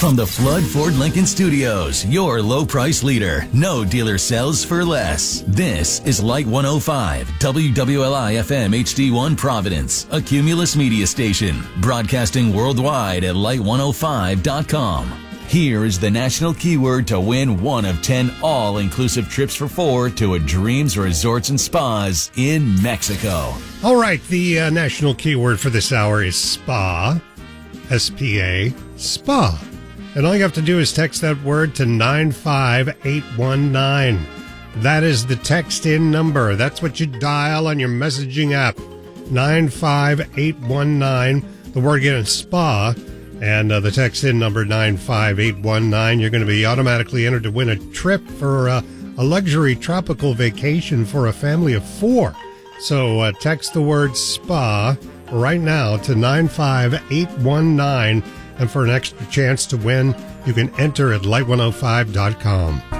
From the Flood Ford Lincoln Studios, your low price leader. No dealer sells for less. This is Light 105, WWLI FM HD1 Providence, a Cumulus media station, broadcasting worldwide at light105.com. Here is the national keyword to win one of 10 all-inclusive trips for 4 to a Dreams Resorts and Spas in Mexico. All right, the national keyword for this hour is spa, S-P-A, spa. And all you have to do is text that word to 95819. That is the text-in number. That's what you dial on your messaging app, 95819. The word again is spa, and the text-in number, 95819. You're going to be automatically entered to win a trip for a luxury tropical vacation for a family of 4. So text the word spa right now to 95819. And for an extra chance to win, you can enter at light105.com.